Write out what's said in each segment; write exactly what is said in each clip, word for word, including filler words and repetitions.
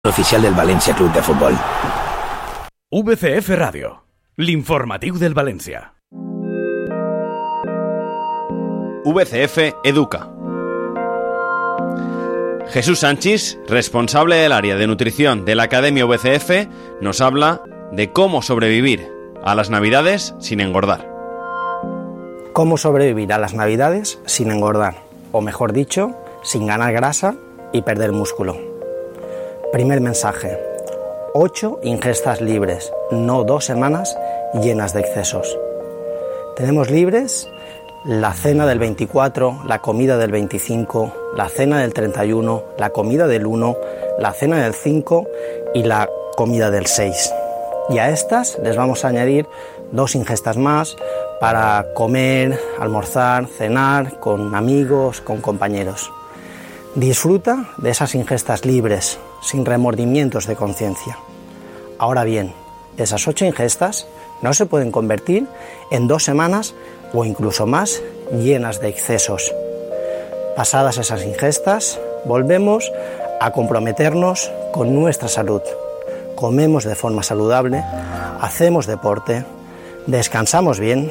Oficial del València Club de Futbol. V C F Ràdio, l'informatiu del València. V C F Educa. Jesús Sánchez, responsable del área de nutrición de la Academia V C F, nos habla de cómo sobrevivir a las Navidades sin engordar. ¿Cómo sobrevivir a las Navidades sin engordar? O mejor dicho, sin ganar grasa y perder músculo. Primer mensaje: ocho ingestas libres, no dos semanas llenas de excesos. Tenemos libres la cena del veinticuatro, la comida del veinticinco, la cena del treinta y uno, la comida del uno, la cena del cinco y la comida del seis. Y a estas les vamos a añadir dos ingestas más para comer, almorzar, cenar con amigos, con compañeros. Disfruta de esas ingestas libres, sin remordimientos de conciencia. Ahora bien, esas ocho ingestas no se pueden convertir en dos semanas o incluso más llenas de excesos. Pasadas esas ingestas, volvemos a comprometernos con nuestra salud. Comemos de forma saludable, hacemos deporte, descansamos bien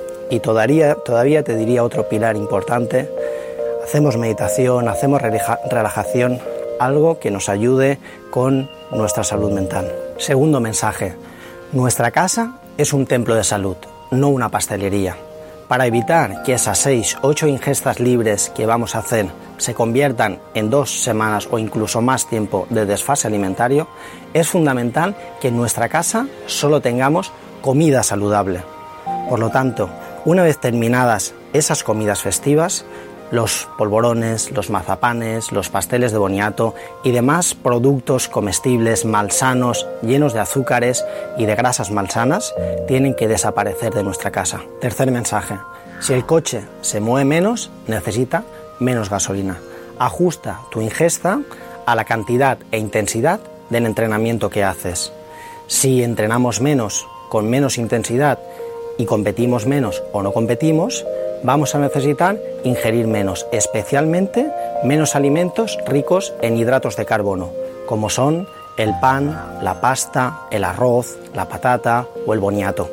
y todavía, todavía te diría otro pilar importante: hacemos meditación, hacemos relajación, algo que nos ayude con nuestra salud mental. Segundo mensaje: nuestra casa es un templo de salud, no una pastelería. Para evitar que esas seis, ocho ingestas libres que vamos a hacer se conviertan en dos semanas o incluso más tiempo de desfase alimentario, es fundamental que en nuestra casa solo tengamos comida saludable. Por lo tanto, una vez terminadas esas comidas festivas, los polvorones, los mazapanes, los pasteles de boniato y demás productos comestibles malsanos, llenos de azúcares y de grasas malsanas, tienen que desaparecer de nuestra casa. Tercer mensaje: si el coche se mueve menos, necesita menos gasolina. Ajusta tu ingesta a la cantidad e intensidad del entrenamiento que haces. Si entrenamos menos, con menos intensidad, y competimos menos o no competimos, vamos a necesitar ingerir menos, especialmente menos alimentos ricos en hidratos de carbono, como son el pan, la pasta, el arroz, la patata o el boniato.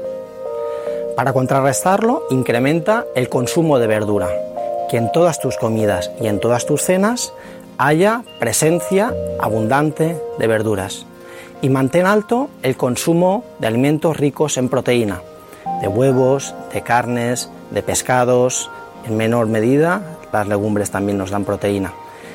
Para contrarrestarlo, incrementa el consumo de verdura, que en todas tus comidas y en todas tus cenas haya presencia abundante de verduras. Y mantén alto el consumo de alimentos ricos en proteína, de huevos, de carnes, de pescados. En menor medida, las legumbres también nos dan proteína.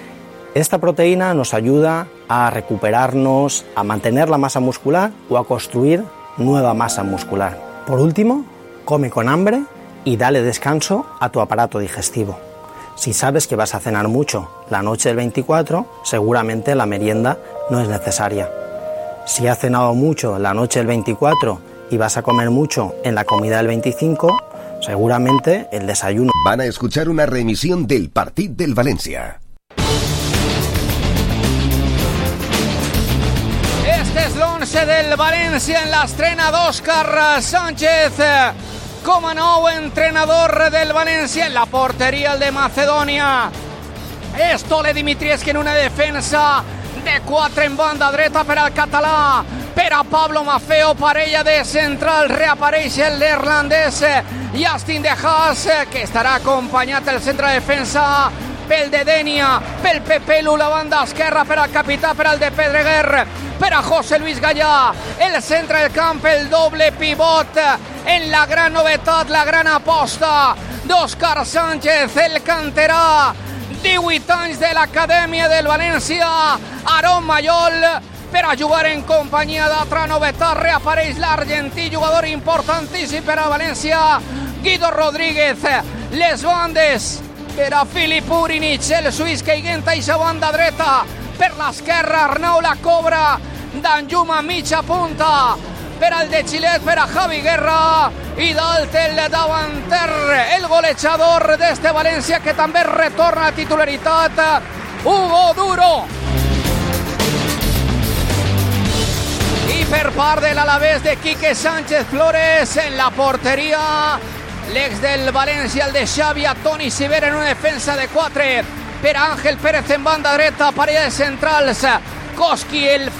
Esta proteína nos ayuda a recuperarnos, a mantener la masa muscular o a construir nueva masa muscular. Por último, come con hambre y dale descanso a tu aparato digestivo. Si sabes que vas a cenar mucho la noche del veinticuatro, seguramente la merienda no es necesaria. Si has cenado mucho la noche del veinticuatro y vas a comer mucho en la comida del veinticinco, seguramente el desayuno. Van a escuchar una reemisión del Partit del València. Este és l'once del València en l'estrena d'Òscar Sánchez com a nou entrenador del València. En la porteria, el de Macedònia, Stole Dimitrievski en una defensa de quatre en banda dreta per al català, per a Pablo Maffeo. Parella de central, reapareix el neerlandès Justin De Haas, que estarà acompanyat del centre de defensa pel de Denia, pel Pepelu, la banda esquerra per al capità, per al de Pedreguer, per a José Luis Gallà, el centre del camp, el doble pivot en la gran novetat, la gran aposta d'Òscar Sánchez, el canterà, divuit anys de l'Acadèmia del València, Aron Mayol, per a jugar en companyia d'altra novetat. Reapareix l'argentí, jugador importantíssim per a València, Guido Rodríguez. Les bandes per a Filip Urinic, el suís que aiguenta eixa banda dreta. Per l'esquerra, Arnau la cobra, Danjuma mitja punta, per al de Xilet, per a Javi Guerra, i dalt el davanter, el golejador d'este València, que també retorna a titularitat, Hugo Duro. I per part de l'Alavés de Quique Sánchez Flores en la porteria, l'ex del València, el de Xavi, Toni Sivera en una defensa de quatre, per Àngel Pérez en banda dreta, parella de centrals, Tarkovsky, el